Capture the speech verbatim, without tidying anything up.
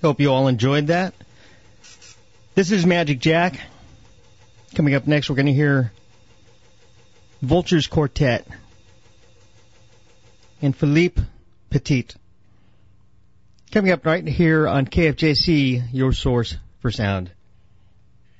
Hope you all enjoyed that. This is Magic Jack. Coming up next, we're going to hear Vultures Quartet and Philippe Petit. Coming up right here on K F J C, your source for sound.